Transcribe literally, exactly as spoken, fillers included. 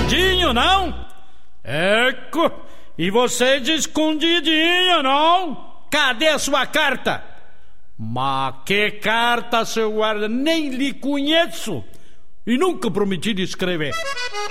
escondidinho, não? Eco, e você de escondidinho, não? Cadê a sua carta? Mas que carta, seu guarda? Nem lhe conheço e nunca prometi de escrever.